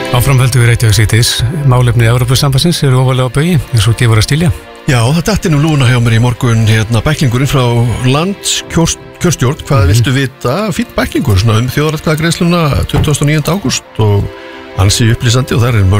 Áframhöldu við Reykjavík síðdegis. Málefni Evrópusambandsins eru ofarlega á baugi, eins og gefur að skilja. Já, það datt inn lúna hjá mér í morgun bæklingurinn frá landskjörstjórn. Hvað viltu vita? Fínn bæklingur, svona þjóðaratkvæðagreiðsluna 29. ágúst og ansi upplýsandi og þar mörg